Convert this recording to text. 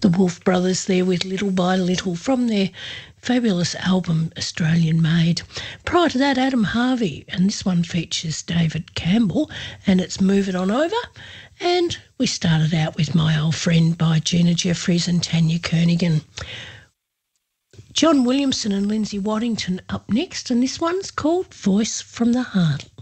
The Wolf Brothers there with Little by Little from their fabulous album Australian Made. Prior to that, Adam Harvey, and this one features David Campbell, and it's Moving On Over. And we started out with My Old Friend by Gina Jeffries and Tanya Kernigan. John Williamson and Lindsay Waddington up next, and this one's called Voice from the Heart.